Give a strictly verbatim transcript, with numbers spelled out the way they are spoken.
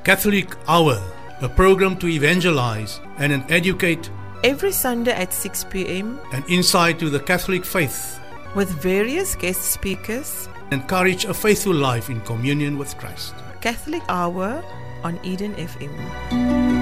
Catholic Hour, a program to evangelize and educate, every Sunday at six p.m. an insight to the Catholic faith, with various guest speakers. encourage a faithful life in communion with Christ. Catholic Hour on Eden F M.